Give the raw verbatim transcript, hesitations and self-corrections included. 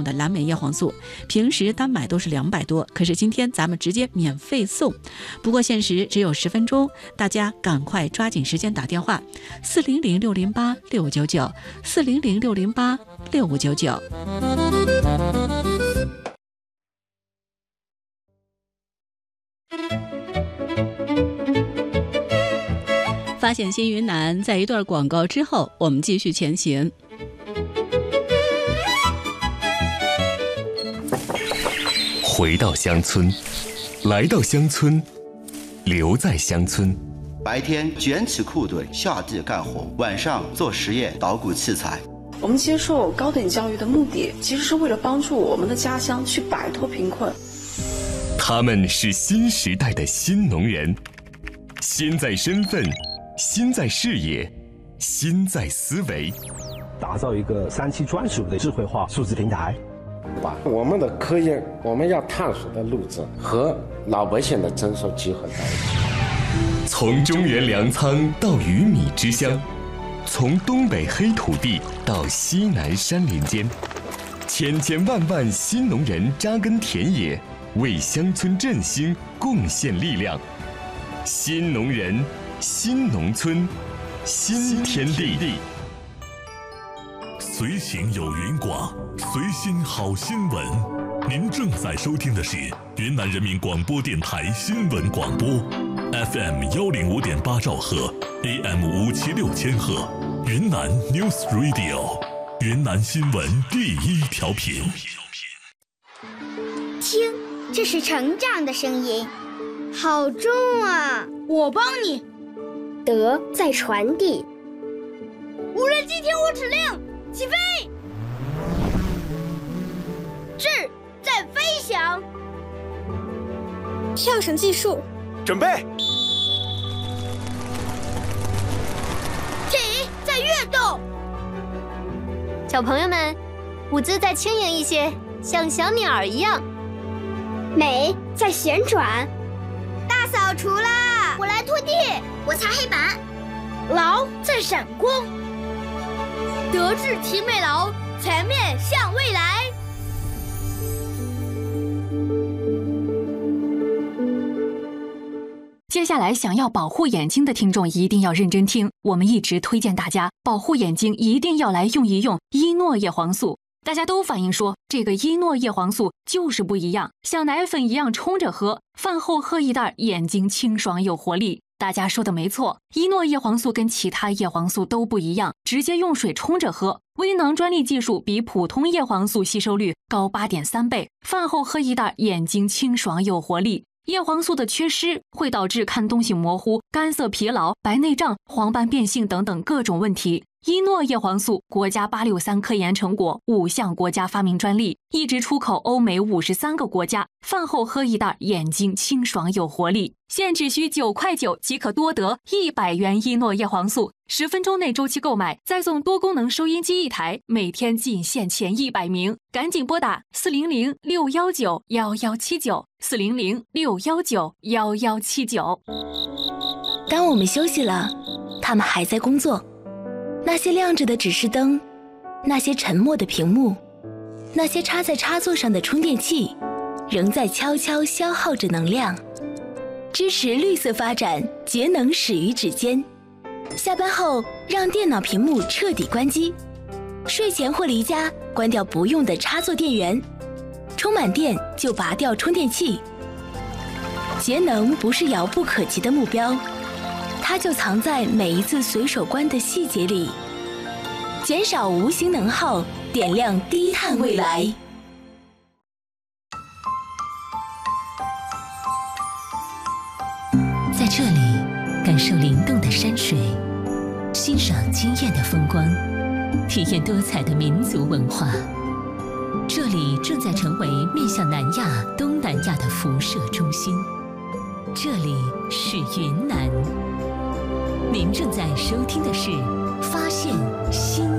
量的蓝莓叶黄素，平时单买都是两百多，可是今天咱们直接免费送。不过限时只有十分钟，大家赶快抓紧时间打电话四零零六零八六五九九四零零六零八六五九九。发现新云南，在一段广告之后，我们继续前行。 回到乡村，来到乡村，留在乡村。 白天卷起裤腿下地干活，晚上做实验捣鼓器材。 我们接受高等教育的目的，其实是为了帮助我们的家乡去摆脱贫困。 他们是新时代的新农人，新在身份，新在视野，新在思维， 打造一个三期专属的智慧化数字平台， 把我们的科研我们要探索的路子和老百姓的征收结合在一起。 从中原粮仓到鱼米之乡，从东北黑土地到西南山林间，千千万万新农人扎根田野，为乡村振兴贡献力量。新农人，新农村，新天地。 随行有云广，随心好新闻。您正在收听的是云南人民广播电台新闻广播 ，F M 幺零五点八兆赫 ，A M 五七六千赫，云南 News Radio， 云南新闻第一调频。 听，这是成长的声音，好重啊！ 我帮你。 德在传递。 无人机听我指令，起飞。智在飞翔。 跳绳技术， 准备。 体在跃动。 小朋友们，舞姿再轻盈一些，像小鸟儿一样。 美在旋转。 大扫除啦！ 我来拖地，我擦黑板。 劳在闪光。德智体美劳，全面向未来。 接下来想要保护眼睛的听众一定要认真听，我们一直推荐大家保护眼睛一定要来用一用伊诺叶黄素。大家都反映说这个伊诺叶黄素就是不一样，像奶粉一样冲着喝，饭后喝一袋，眼睛清爽有活力。大家说的没错，伊诺叶黄素跟其他叶黄素都不一样，直接用水冲着喝。微囊专利技术比普通叶黄素吸收率高 八点三 倍，饭后喝一袋，眼睛清爽有活力。叶黄素的缺失会导致看东西模糊、干涩疲劳、白内障、黄斑变性等等各种问题。伊诺叶黄素国家八六三科研成果，五项国家发明专利，一直出口欧美五十三个国家。饭后喝一袋，眼睛清爽有活力。现只需九块九即可多得一百元伊诺叶黄素，十分钟内周期购买，再送多功能收音机一台，每天仅限前一百名，赶紧拨打四零零六幺九幺幺七九四零零六幺九幺幺七九。 当我们休息了，他们还在工作。那些亮着的指示灯，那些沉默的屏幕，那些插在插座上的充电器，仍在悄悄消耗着能量。支持绿色发展，节能始于指尖。下班后，让电脑屏幕彻底关机。睡前或离家，关掉不用的插座电源。充满电就拔掉充电器。节能不是遥不可及的目标，它就藏在每一次随手关的细节里。减少无形能耗，点亮低碳未来。 在这里，感受灵动的山水，欣赏惊艳的风光，体验多彩的民族文化。这里正在成为面向南亚、东南亚的辐射中心。这里是云南。您正在收听的是《发现新